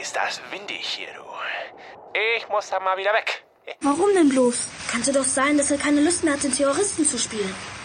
ist das windig hier, du. Ich muss da mal wieder weg. Warum denn bloß? Könnte doch sein, dass er keine Lust mehr hat, den Terroristen zu spielen.